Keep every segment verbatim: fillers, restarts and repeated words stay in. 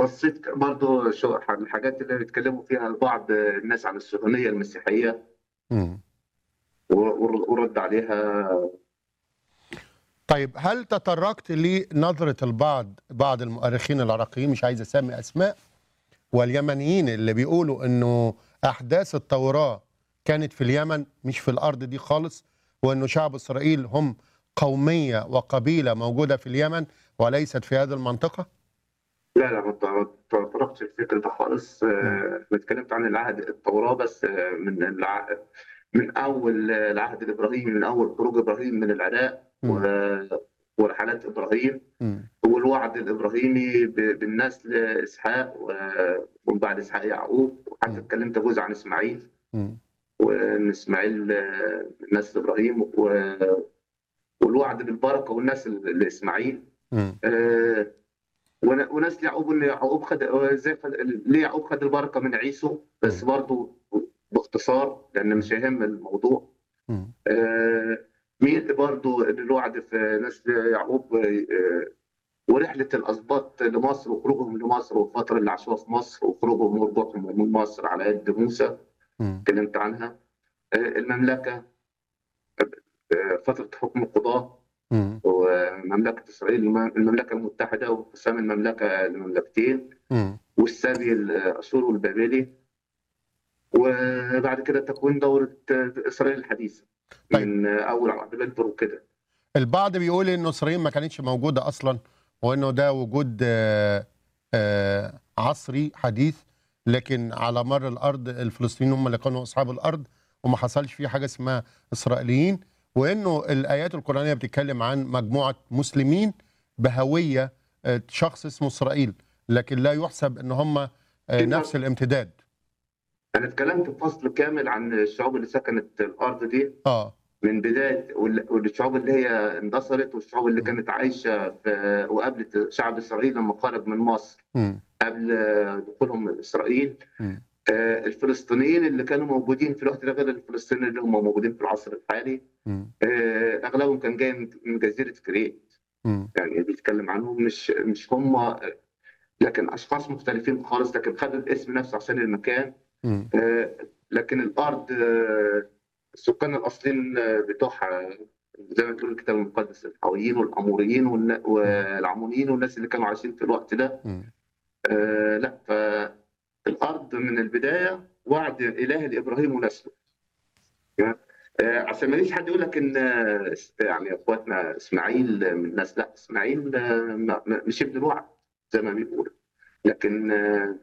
بصيت برضه شو الحاجات اللي بيتكلموا فيها بعض الناس عن الصهيونية المسيحية إمم. و ور ورد عليها. طيب هل تطرقت لنظرة البعض بعض المؤرخين العراقيين، مش عايز أسمي أسماء، واليمنيين اللي بيقولوا إنه أحداث التوراة كانت في اليمن مش في الأرض دي خالص، وإنه شعب إسرائيل هم قومية وقبيلة موجودة في اليمن وليست في هذه المنطقة؟ لا لا ما ت ما تطرقتش الفكر ده خالص. إمم. آآ اتكلمت عن العهد التوراة بس آه، من الع من أول العهد الإبراهيمي، من أول خروج إبراهيم من العراق و إمم. ورحلات إبراهيم إمم. والوعد الإبراهيمي ب بالنسل إسحاق و ومن بعد إسحاق يعقوب، وحتى إمم. اتكلمت جزء عن إسماعيل، إمم. وإن إسماعيل آه، من نسل إبراهيم و والوعد بالبركة والنسل لإسماعيل. إمم. آآ ون ونسل يعقوب إن يعقوب خد إزاي خد ليه يعقوب خد البركة من عيسو، بس إمم. برضه باختصار لأن إمم. مش هيهم الموضوع. إمم. آآ مين برضه الوعد في نسل يعقوب آآ ورحلة الأسباط لمصر وخروجهم لمصر والفترة اللي عاشوها في مصر وخروجهم ورجوعهم من مصر على يد موسى، إمم. اتكلمت عنها. آآ المملكة، آآ فترة حكم القضاة إمم. ومملكة إسرائيل الم المملكة المتحدة وانقسام المملكة لمملكتين إمم. والسبي الأشوري والبابلي، وبعد كده تكوين دولة إسرائيل الحديثة طيب من أول عقد بلفور وكده. البعض بيقول إنه إسرائيل ما كانتش موجودة أصلًا، وإنه ده وجود آآ آآ عصري حديث، لكن على مَر الأرض الفلسطينيين هم اللي كانوا أصحاب الأرض، وما حصلش فيه حاجة اسمها إسرائيليين، وإنه الآيات القرآنية بتتكلم عن مجموعة مسلمين بهوية آآ شخص اسمه إسرائيل، لكن لا يُحسب إن هم آآ نفس الامتداد. أنا اتكلمت في فصل كامل عن الشعوب اللي سكنت الأرض دي آه. من بداية وال والشعوب اللي هي اندثرت والشعوب اللي إمم. كانت عايشة في وقابلت شعب إسرائيل لما خرج من مصر إمم. قبل دخولهم إسرائيل. إمم. آآ الفلسطينيين اللي كانوا موجودين في الوقت ده غير الفلسطينيين اللي هم موجودين في العصر الحالي. إمم. آآ أغلبهم كان جاي من من جزيرة كريت، إمم. يعني بيتكلم عنهم مش مش هم، لكن أشخاص مختلفين خالص، لكن خدوا الاسم نفسه عشان المكان. إمم. آآ لكن الأرض آه، السكان الأصليين بتوعها زي ما بيقول الكتاب المقدس الحويين والأموريين والن إمم. والعمونيين والناس اللي كانوا عايشين في الوقت ده. إمم. آآ لأ، فالأرض من البداية وعد إلهي لإبراهيم ونسله. تمام. آآ عشان ما يجيش حد يقول لك إن آه، اس يعني إخواتنا إسماعيل من الناس، لأ، إسماعيل آه، م م مش ابن الوعد زي ما بيقولوا، لكن آه،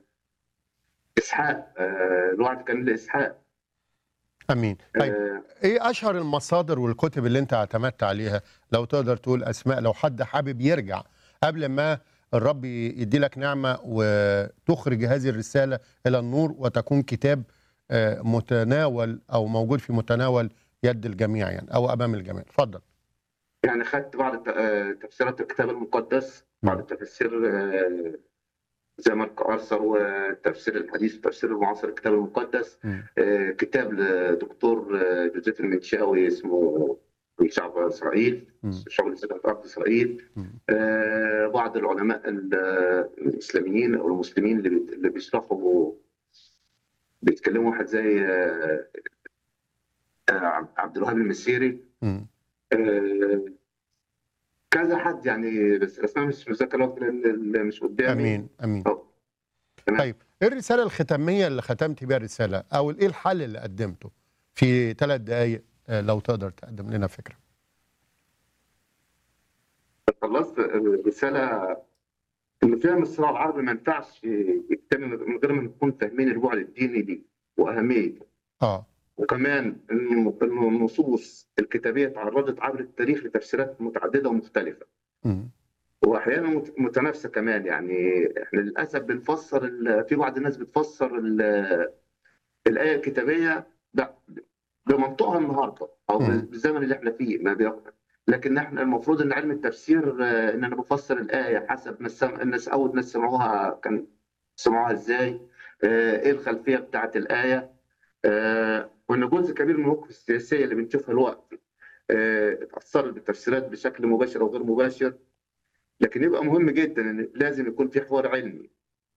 إسحاق آآ الوعد كان لإسحاق. أمين. طيب آآ إيه أشهر المصادر والكتب اللي أنت اعتمدت عليها؟ لو تقدر تقول أسماء، لو حد حابب يرجع قبل ما الرب يدي لك نعمة وتخرج هذه الرسالة إلى النور وتكون كتاب آه، متناول أو موجود في متناول يد الجميع يعني أو أمام الجميع. اتفضل. يعني خدت بعض الت آآ تفسيرات الكتاب المقدس، بعض مم. التفاسير آآ زي مارك أرثر والتفسير الحديث والتفسير المعاصر للكتاب المقدس. مم. آآ كتاب لدكتور جوزيف المنشاوي اسمه شعب إسرائيل، مم. الشعوب اللي سكنت في أرض إسرائيل. مم. آآ بعض العلماء ال الإسلاميين أو المسلمين اللي بيت اللي بيشرحوا بيتكلموا واحد زي آآ عبد الوهاب المسيري. مم. آآ كذا حد يعني، بس الأسماء مش متذكر دلوقتي لأن ال مش قدامي. أمين أمين. آه، تمام. طيب إيه الرسالة الختامية اللي ختمت بيها الرسالة أو إيه الحل اللي قدمته في ثلاث دقايق آه، لو تقدر تقدم لنا فكرة؟ خلصت الرسالة إن فهم الصراع العربي ما ينفعش يتم من غير ما نكون فاهمين البعد الديني ليه وأهميته، آه. وكمان إنه إنه النصوص الكتابية تعرضت عبر التاريخ لتفسيرات متعددة ومختلفة، مم. وأحيانا مت- متنافسة كمان. يعني إحنا للأسف بنفسر ال- في بعض الناس بتفسر ال- الآية الكتابية ب- بمنطقها النهارده أو مم. بالزمن اللي إحنا فيه ما بي... لكن احنا المفروض ان علم التفسير آه، ان انا بفسر الايه حسب ما السم... الناس اول ناس سمعوها كان سمعوها ازاي، آه، ايه الخلفيه بتاعت الايه. آه، وان جزء كبير من المواقف السياسيه اللي بنشوفها الوقت آه، اتاثرت بالتفسيرات بشكل مباشر او غير مباشر. لكن يبقى مهم جدا ان لازم يكون في حوار علمي